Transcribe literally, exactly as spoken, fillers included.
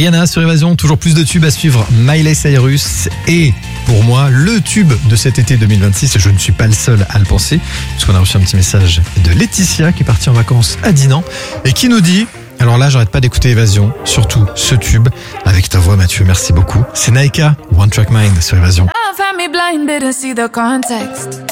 Rihanna sur Évasion, toujours plus de tubes à suivre. Miley Cyrus et pour moi le tube de cet été deux mille vingt-six, et je ne suis pas le seul à le penser, puisqu'on a reçu un petit message de Laetitia qui est partie en vacances à Dinan et qui nous dit, alors là j'arrête pas d'écouter Évasion, surtout ce tube avec ta voix Mathieu, merci beaucoup. C'est Naika, One Track Mind sur Évasion. Love had me blind, didn't see the context.